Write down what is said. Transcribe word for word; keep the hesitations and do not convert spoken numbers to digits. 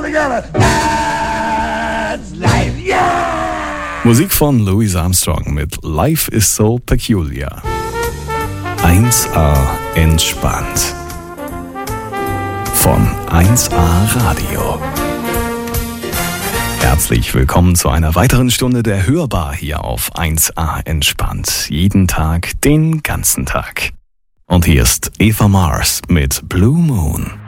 together. That's life, yeah! Musik von Louis Armstrong mit Life is so peculiar. eins A entspannt. Von eins A Radio. Herzlich willkommen zu einer weiteren Stunde der Hörbar hier auf eins A entspannt. Jeden Tag, den ganzen Tag. Und hier ist Eva Mars mit Blue Moon.